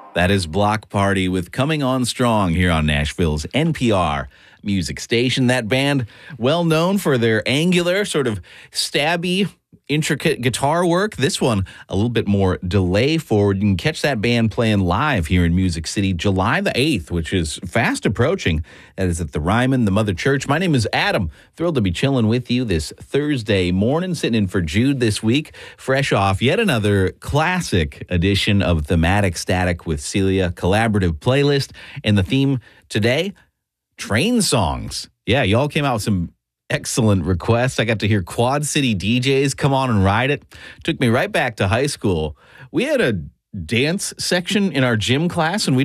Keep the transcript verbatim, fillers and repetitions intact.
That is Block Party with Coming On Strong here on Nashville's N P R music station. That band, well known for their angular, sort of stabby, intricate guitar work. This one, a little bit more delay forward. You can catch that band playing live here in Music City July the eighth, which is fast approaching. That is at the Ryman, the Mother Church. My name is Adam. Thrilled to be chilling with you this Thursday morning, sitting in for Jude this week, fresh off yet another classic edition of Thematic Static with Celia collaborative playlist. And the theme today, train songs. Yeah, y'all came out with some excellent requests. I got to hear Quad City D Js come on and ride it. Took me right back to high school. We had a dance section in our gym class, and we